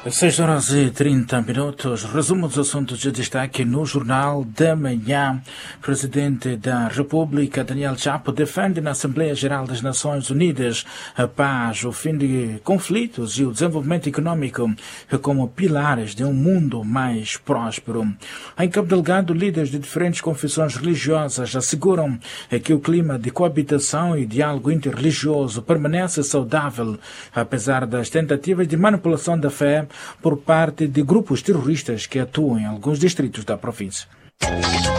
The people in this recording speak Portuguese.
6 horas e 30 minutos. Resumo dos assuntos de destaque no Jornal da Manhã. Presidente da República, Daniel Chapo, defende na Assembleia Geral das Nações Unidas a paz, o fim de conflitos e o desenvolvimento econômico como pilares de um mundo mais próspero. Em Cabo Delgado, líderes de diferentes confissões religiosas asseguram que o clima de coabitação e diálogo interreligioso permanece saudável, apesar das tentativas de manipulação da fé por parte de grupos terroristas que atuam em alguns distritos da província.